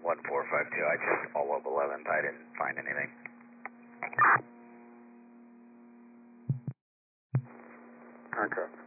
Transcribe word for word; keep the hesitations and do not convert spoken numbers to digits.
one four five two, I just all of eleven, I didn't find anything. Okay.